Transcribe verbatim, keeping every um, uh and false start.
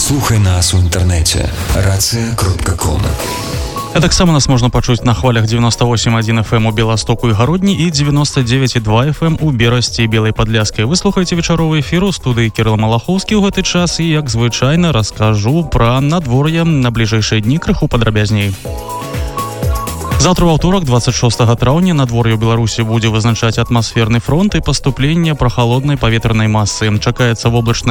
Слухай нас у інтэрнэце рацыя кропка ком. А таксама нас можна пачуць на хвалях девяносто восемь и один эф эм у Беластоку і Гародні і девяносто девять и два эф эм у Берасці і Белай Падляскай. Вы слухаеце вечаровы эфір у студыі Кірыл Малахоўскі ў гэты час і, як звычайна, раскажу пра надвор'е на бліжэйшыя дні крыху падрабязней. Завтра во вторник, двадцать шестого траўня, надвор'е ў Беларусі будзе вызначаць атмасферны фронт і паступленне прахалоднай паветранай масы. Чакаецца воблачная